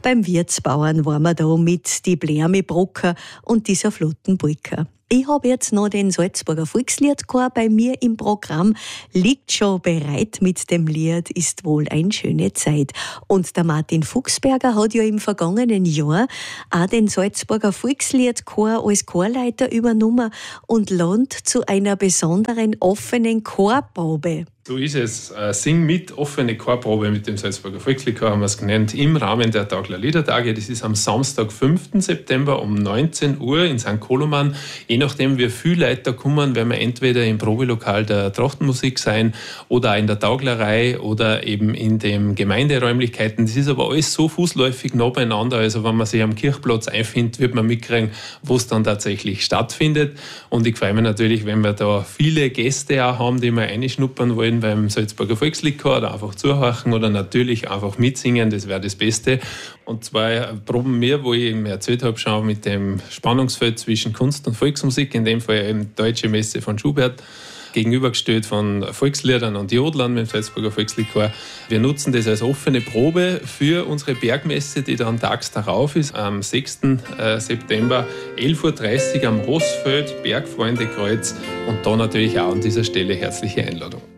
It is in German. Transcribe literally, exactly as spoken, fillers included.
Beim Wirtsbauern waren wir da mit die Blärmi-Brocker und dieser flotten Polka. Ich habe jetzt noch den Salzburger Volksliedchor bei mir im Programm, liegt schon bereit mit dem Lied Ist wohl eine schöne Zeit. Und der Martin Fuchsberger hat ja im vergangenen Jahr auch den Salzburger Volksliedchor als Chorleiter übernommen und lohnt zu einer besonderen offenen Chorprobe. So ist es. Sing mit, offene Chorprobe mit dem Salzburger Volksliedchor haben wir es genannt, im Rahmen der Taugler Liedertage. Das ist am Samstag, fünften September um neunzehn Uhr in Sankt Koloman. Je nachdem, wie viele Leute da kommen, werden wir entweder im Probelokal der Trachtenmusik sein oder auch in der Tauglerei oder eben in den Gemeinderäumlichkeiten. Das ist aber alles so fußläufig nah beieinander. Also wenn man sich am Kirchplatz einfindet, wird man mitkriegen, wo es dann tatsächlich stattfindet. Und ich freue mich natürlich, wenn wir da viele Gäste auch haben, die mal reinschnuppern wollen beim Salzburger Volksliedchor oder einfach zuhören oder natürlich einfach mitsingen, das wäre das Beste. Und zwei proben wir, wo ich eben erzählt habe, schon mit dem Spannungsfeld zwischen Kunst und Volksmusik, in dem Fall eben Deutsche Messe von Schubert, gegenübergestellt von Volksliedern und Jodlern mit dem Salzburger Volksliedchor. Wir nutzen das als offene Probe für unsere Bergmesse, die dann tags darauf ist, am sechsten September, elf Uhr dreißig am Rossfeld, Bergfreundekreuz, und da natürlich auch an dieser Stelle herzliche Einladung.